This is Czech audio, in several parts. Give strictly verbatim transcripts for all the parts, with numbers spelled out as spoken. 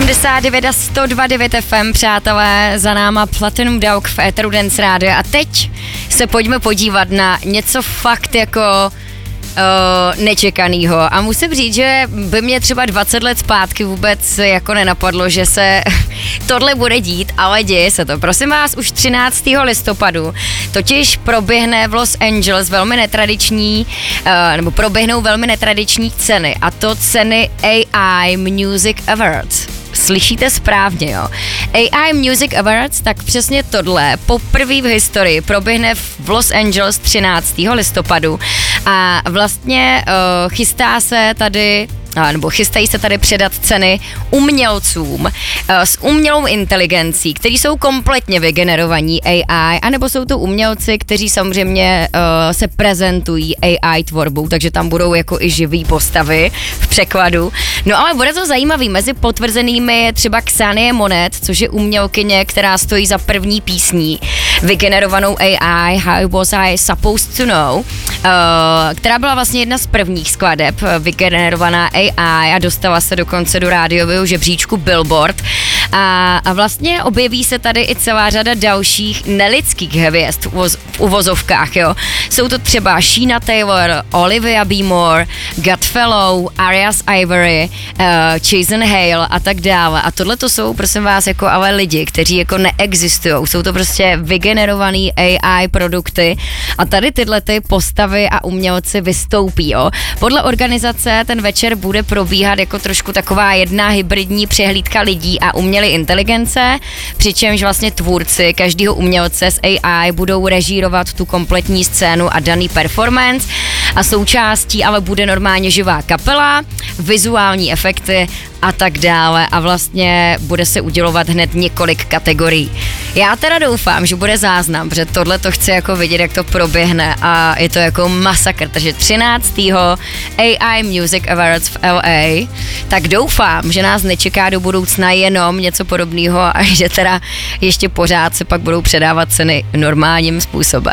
osmdesát devět a sto dva devět F M, přátelé, za náma Platinum Dog v éteru Dance Radio. A teď se pojďme podívat na něco fakt jako uh, nečekanýho. A musím říct, že by mě třeba dvacet let zpátky vůbec jako nenapadlo, že se tohle bude dít, ale děje se to. Prosím vás, už třináctého listopadu totiž proběhne v Los Angeles velmi netradiční, uh, nebo proběhnou velmi netradiční ceny, a to ceny A I Music Awards. Slyšíte správně, jo. A I Music Awards, tak přesně tohle poprvé v historii proběhne v Los Angeles třináctého listopadu a vlastně uh, chystá se tady nebo chystají se tady předat ceny umělcům uh, s umělou inteligencí, kteří jsou kompletně vygenerovaní A I, anebo jsou to umělci, kteří samozřejmě uh, se prezentují A I tvorbou, takže tam budou jako i živý postavy v překladu. No ale bude to zajímavý, mezi potvrzenými je třeba Xanie Monet, což je umělkyně, která stojí za první písní vygenerovanou A I, How Was I Supposed to Know, uh, která byla vlastně jedna z prvních skladeb vygenerovaná A I a dostala se dokonce do rádiového žebříčku Billboard. A, a vlastně objeví se tady i celá řada dalších nelidských hvězd v, uvoz, v uvozovkách, jo. Jsou to třeba Sheena Taylor, Olivia B. Moore, Goodfellow, Arias Ivory, uh, Jason Hale a tak dále. A tohle to jsou, prosím vás, jako ale lidi, kteří jako neexistují. Jsou to prostě vygenerovaný A I produkty a tady tyhle ty postavy a umělci vystoupí, jo. Podle organizace ten večer bude probíhat jako trošku taková jedna hybridní přehlídka lidí a umělé inteligence, přičemž vlastně tvůrci každého umělce z A I budou režírovat tu kompletní scénu a daný performance a součástí ale bude normálně živá kapela, vizuální efekty a tak dále a vlastně bude se udělovat hned několik kategorií. Já teda doufám, že bude záznam, protože tohle to chci jako vidět, jak to proběhne a je to jako masakr, takže třináctého A I Music Awards v L A, tak doufám, že nás nečeká do budoucna jenom něco podobného a že teda ještě pořád se pak budou předávat ceny normálním způsobem.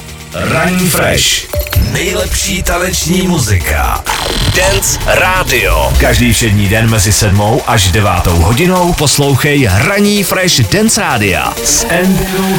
Ranní Fresh. Nejlepší taneční muzika. Dance Radio. Každý všední den mezi sedmou až devátou hodinou poslouchej Ranní Fresh Dance Rádia s Andrew